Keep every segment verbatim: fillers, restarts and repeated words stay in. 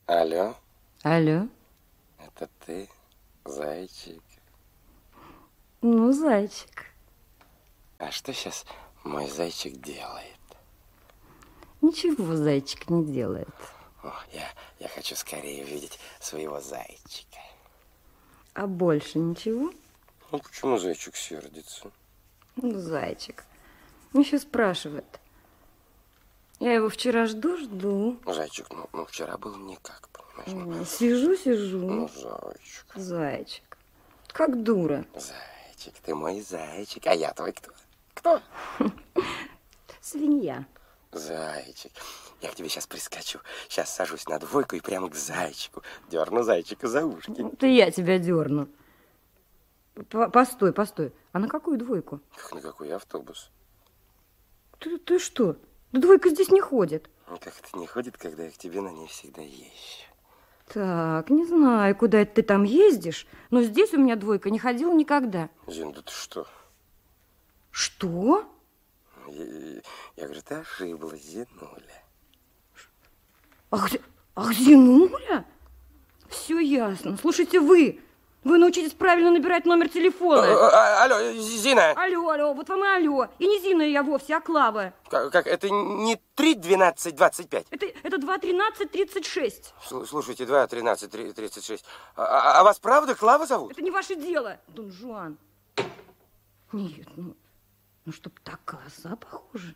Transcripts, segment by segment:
Алло. Алло. Это ты, зайчик? Ну, зайчик. А что сейчас мой зайчик делает? Ничего зайчик не делает. О, я, я хочу скорее увидеть своего зайчика. А больше ничего? Ну, почему зайчик сердится? Ну, зайчик. Еще спрашивает. Я его вчера жду-жду. Зайчик, ну, ну вчера был никак, понимаешь? Сижу-сижу. Ну, зайчик. Зайчик. Как дура. Зайчик, ты мой зайчик. А я твой кто? Кто? Свинья. Зайчик, я к тебе сейчас прискочу. Сейчас сажусь на двойку и прямо к зайчику. Дерну зайчика за ушки. Это я тебя дерну. Постой, постой. А на какую двойку? Как на какой автобус? Ты, ты что? Да двойка здесь не ходит. Как это не ходит, когда я к тебе на ней всегда езжу? Так, не знаю, куда это ты там ездишь, но здесь у меня двойка не ходила никогда. Зин, да ты что? Что? Я, я говорю, ты ошиблась, Зинуля. Ах, ах, Зинуля? Все ясно. Слушайте, вы, вы научитесь правильно набирать номер телефона. А, а, алло, Зина. Алло, алло, вот вам и алло. И не Зина я вовсе, а Клава. Как, как это не три двенадцать двадцать пять? Это, это два тринадцать тридцать шесть. Слушайте, два тринадцать тридцать шесть. А, а, а вас правда Клава зовут? Это не ваше дело, Дон Жуан. Нет, ну, ну чтоб так глаза похожи.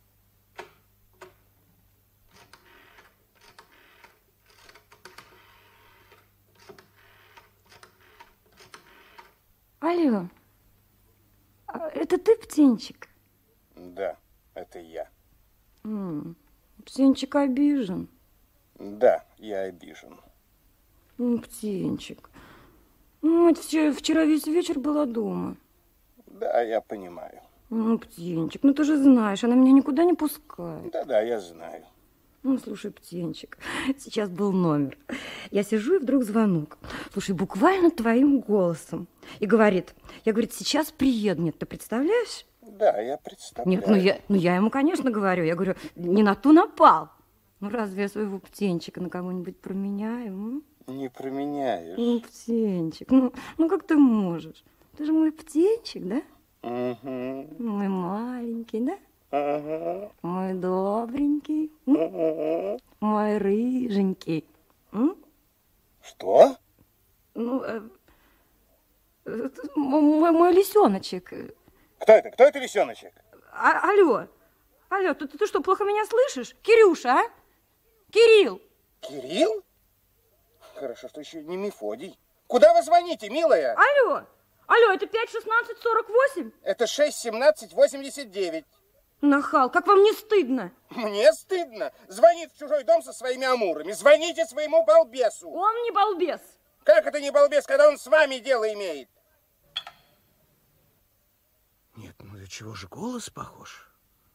Алло, это ты, птенчик? Да, это я. М-м, птенчик обижен. Да, я обижен. Ну, птенчик, ну, это вчера, вчера весь вечер была дома. Да, я понимаю. Ну, птенчик, ну ты же знаешь, она меня никуда не пускает. Да-да, я знаю. Ну, слушай, птенчик, сейчас был номер. Я сижу, и вдруг звонок. Слушай, буквально твоим голосом. И говорит, я, говорит, сейчас приеду. Нет, ты представляешь? Да, я представляю. Нет, ну я, ну я ему, конечно, говорю. Я говорю, не на ту напал. Ну, разве я своего птенчика на кого-нибудь променяю? М? Не променяешь. Ну, птенчик, ну, ну как ты можешь? Ты же мой птенчик, да? Угу. Мой маленький, да? Ага. Мой добренький, Ага. мой рыженький. М? Что? Ну, э, э, мой, мой лисеночек. Кто это? Кто это лисеночек? А, алло, алло, ты, ты что, плохо меня слышишь? Кирюша, а? Кирилл. Кирилл? Хорошо, что еще не Мефодий. Куда вы звоните, милая? Алло, алло, это пять шестнадцать сорок восемь? Это шесть семнадцать восемьдесят девять. Нахал, как вам не стыдно? Мне стыдно. Звонит в чужой дом со своими амурами. Звоните своему балбесу. Он не балбес. Как это не балбес, когда он с вами дело имеет? Нет, ну до чего же голос похож?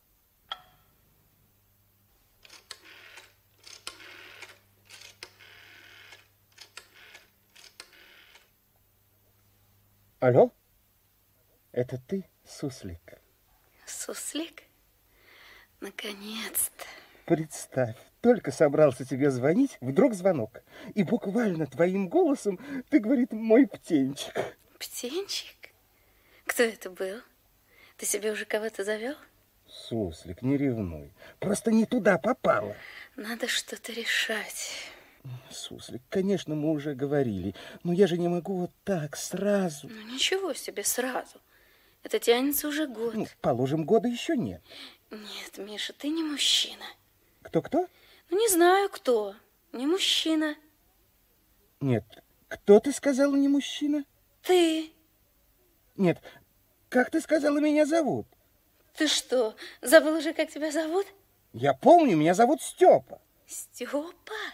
Алло? Это ты, Суслик? Суслик? Наконец-то. Представь, только собрался тебе звонить, вдруг звонок. И буквально твоим голосом ты, говорит, мой птенчик. Птенчик? Кто это был? Ты себе уже кого-то завел? Суслик, не ревнуй. Просто не туда попала. Надо что-то решать. Суслик, конечно, мы уже говорили, но я же не могу вот так сразу. Ну, ничего себе сразу. Это тянется уже год. Ну, положим, года еще нет. Нет, Миша, ты не мужчина. Кто-кто? Ну, не знаю, кто. Не мужчина. Нет, кто ты сказала, не мужчина? Ты. Нет, как ты сказала, меня зовут? Ты что, забыл уже, как тебя зовут? Я помню, меня зовут Степа. Степа?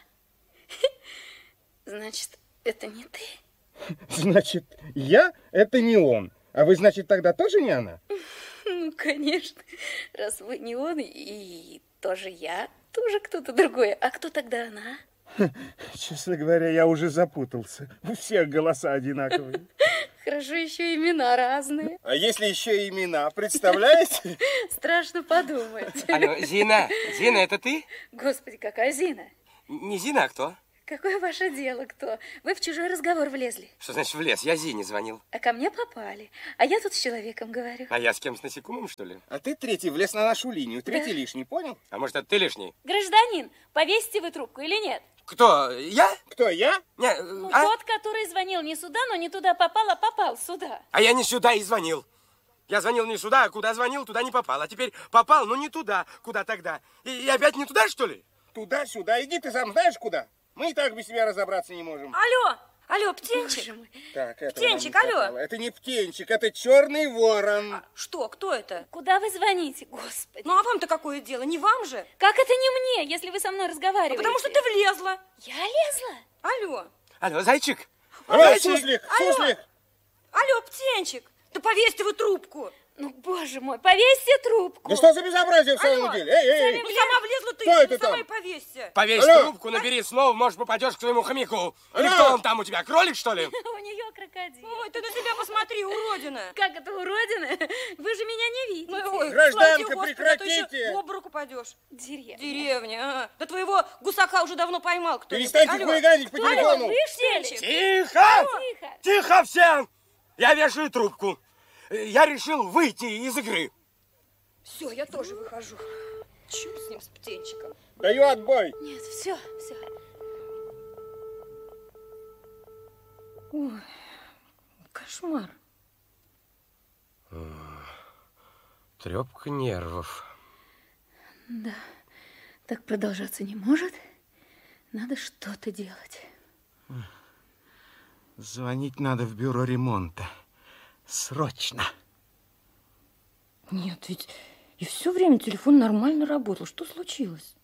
Значит, это не ты? Значит, я – это не он. А вы, значит, тогда тоже не она? Ну, конечно. Раз вы не он, и тоже я, тоже кто-то другой. А кто тогда она? Честно говоря, я уже запутался. У всех голоса одинаковые. Хорошо, еще имена разные. А если еще имена, представляете? Страшно подумать. Алло, Зина, Зина, это ты? Господи, какая Зина? Не Зина, а кто? Какое ваше дело, кто? Вы в чужой разговор влезли. Что значит влез? Я Зине звонил. А ко мне попали. А я тут с человеком говорю. А я с кем, с насекомым, что ли? А ты третий влез на нашу линию. Третий Да. лишний, понял? А может, это ты лишний? Гражданин, повесите вы трубку или нет? Кто? Я? Кто, я? Не, Ну, а? тот, который звонил не сюда, но не туда попал, а попал сюда. А я не сюда и звонил. Я звонил не сюда, а куда звонил, туда не попал. А теперь попал, но не туда, куда тогда. И, и опять не туда, что ли? Туда-сюда. Иди ты сам знаешь куда. Мы и так без себя разобраться не можем. Алло, алло, Боже птенчик. мой. Так, это Птенчик, нам не алло. хватало. Это не птенчик, это черный ворон. Что, кто это? Куда вы звоните, господи? Ну, а вам-то какое дело? Не вам же? Как это не мне, если вы со мной разговариваете? Потому что ты влезла. Я лезла? Алло, Алло, зайчик. Алло, Зайчик. суслик, Алло. суслик. алло, птенчик. Да повесьте вы трубку. Ну, боже мой, повесьте трубку. Да что за безобразие в самом Алло. деле? Эй, эй, эй. Ну, сама влезла ты, Кто ну, это сама там? и повесься. Повесь Алло. трубку, набери снова, может, попадешь к своему хомяку. Или Алло. кто он там у тебя, кролик, что ли? У нее крокодил. Ой, ты на себя посмотри, уродина. Как это уродина? Вы же меня не видите. Ой, Гражданка, слава тебе, Господи, а то еще прекратите. в обморок упадешь. Деревня. Деревня, а. Да твоего гусака уже давно поймал кто-нибудь. Перестаньте Алло. хулиганить по Алло, телефону. Птенчик. Тихо! Тихо. Тихо все! Я вешаю трубку. Я решил выйти из игры. Все, я тоже выхожу. Черт с ним, с птенчиком. Даю отбой. Нет, все, все. Ой, кошмар. Трепка нервов. Да, так продолжаться не может. Надо что-то делать. Звонить надо в бюро ремонта. Срочно. Нет, ведь и все время телефон нормально работал. Что случилось?